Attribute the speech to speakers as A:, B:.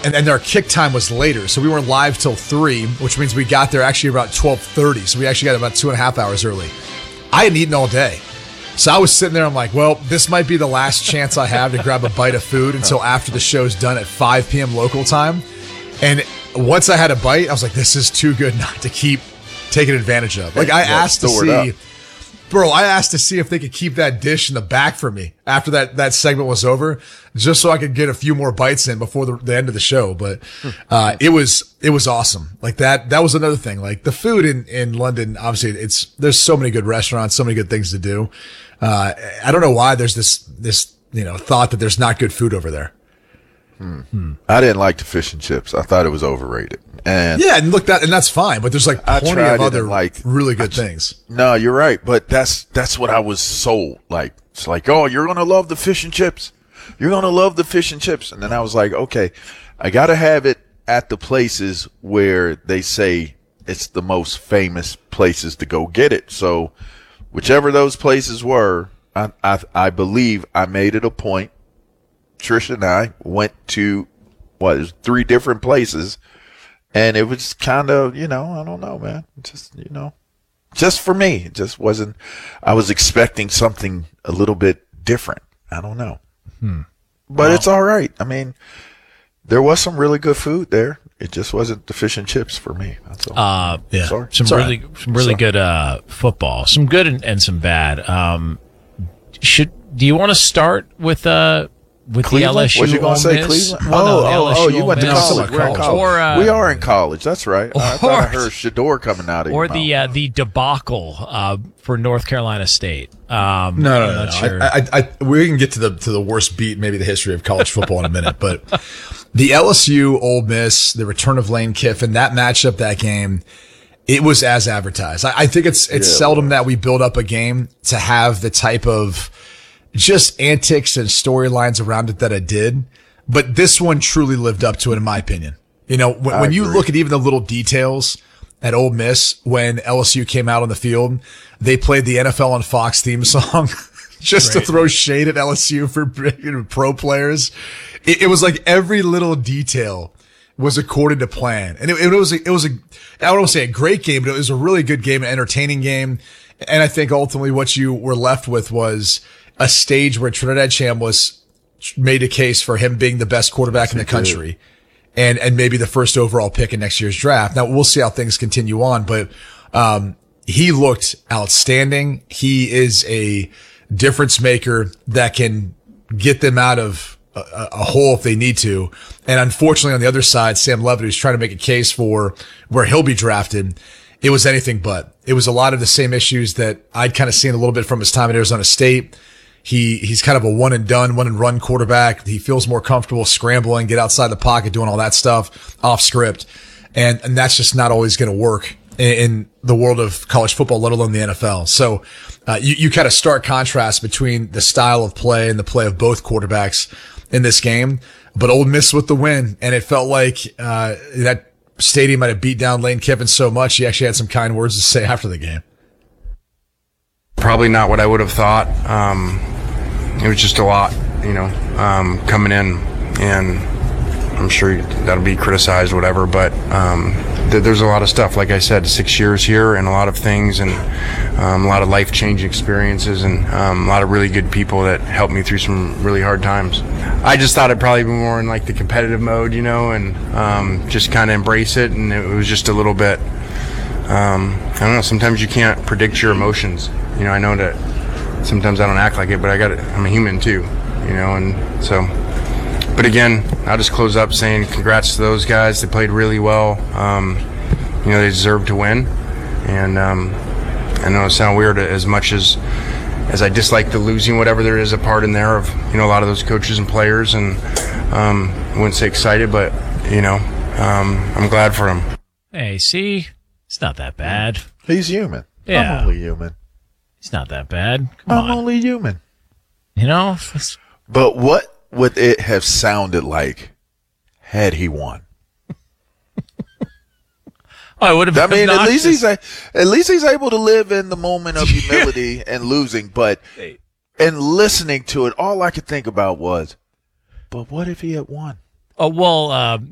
A: and our kick time was later, so we weren't live till 3, which means we got there actually about 12:30. So we actually got about 2.5 hours early. I hadn't eaten all day. So I was sitting there, I'm like, well, this might be the last chance I have to grab a bite of food until after the show's done at 5 p.m. local time. And once I had a bite, I was like, this is too good not to keep taking advantage of. Like, I asked to see, I asked to see if they could keep that dish in the back for me after that segment was over, just so I could get a few more bites in before the end of the show. But it was awesome. Like that was another thing. Like the food in London, obviously there's so many good restaurants, so many good things to do. I don't know why there's this thought that there's not good food over there.
B: I didn't like the fish and chips. I thought it was overrated. And
A: that's fine, but there's like plenty of other really good things.
B: No, you're right, but that's what I was sold. Like, it's like, oh, you're gonna love the fish and chips. You're gonna love the fish and chips. And then I was like, okay, I gotta have it at the places where they say it's the most famous places to go get it. So whichever those places were, I believe I made it a point. Trisha and I went to, there's 3 different places, and it was kind of, I don't know, man. Just for me, it just wasn't, I was expecting something a little bit different. I don't know. But it's all right. I mean, there was some really good food there. It just wasn't the fish and chips for me. That's all.
C: Yeah.
B: Sorry.
C: Some really good football. Some good and some bad. Do you want to start with
B: Cleveland?
C: the LSU?
B: Was you going to say Cleveland? Oh, you went to college. We're in college. We are in college. That's right. I thought I heard Shador coming out of your mouth.
C: Or the debacle for North Carolina State.
A: No. Sure. We can get to the worst beat, maybe the history of college football in a minute, but the LSU Ole Miss, the return of Lane Kiffin, that matchup, that game, it was as advertised. I think it's seldom that we build up a game to have the type of just antics and storylines around it that it did. But this one truly lived up to it, in my opinion. When you look at even the little details at Ole Miss, when LSU came out on the field, they played the NFL on Fox theme song just to throw shade at LSU for pro players. It was like every little detail was according to plan. And it was I don't want to say a great game, but it was a really good game, an entertaining game. And I think ultimately what you were left with was a stage where Trinidad Chambliss made a case for him being the best quarterback in the country and maybe the first overall pick in next year's draft. Now we'll see how things continue on, but, he looked outstanding. He is a difference maker that can get them out of a hole if they need to. And unfortunately on the other side, Sam Levitt, who's trying to make a case for where he'll be drafted, it was anything but. It was a lot of the same issues that I'd kind of seen a little bit from his time at Arizona State. He's kind of a one and run quarterback. He feels more comfortable scrambling, get outside the pocket, doing all that stuff off script. And that's just not always going to work in the world of college football, let alone the NFL. So, you kind of stark contrast between the style of play and the play of both quarterbacks in this game, but Ole Miss with the win. And it felt like, that stadium might have beat down Lane Kiffin so much. He actually had some kind words to say after the game.
D: Probably not what I would have thought. It was just a lot, coming in, and I'm sure that'll be criticized or whatever, but there's a lot of stuff. Like I said, 6 years here and a lot of things, and a lot of life-changing experiences, and a lot of really good people that helped me through some really hard times. I just thought I'd probably be more in like the competitive mode, and just kind of embrace it, and it was just a little bit, I don't know, sometimes you can't predict your emotions. I know that sometimes I don't act like it, but I'm a human too, and so, but again, I'll just close up saying congrats to those guys. They played really well. They deserve to win, and I know it sounds weird, as much as I dislike the losing, whatever, there is a part in there of, a lot of those coaches and players, and I wouldn't say excited, but, I'm glad for them.
C: Hey, see? It's not that bad.
B: He's human.
C: Yeah.
B: I'm only human.
C: It's not that bad. Come on.
B: I'm only human.
D: But what would it have sounded like had he won?
C: I would have.
B: I mean, at least he's able to live in the moment of humility and losing. But and listening to it, all I could think about was, but what if he had won?
C: Oh well.